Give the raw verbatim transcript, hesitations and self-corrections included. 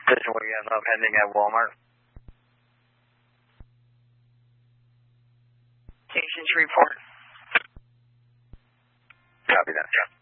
Position William up pending at Walmart. Station to report. Copy that. Yeah.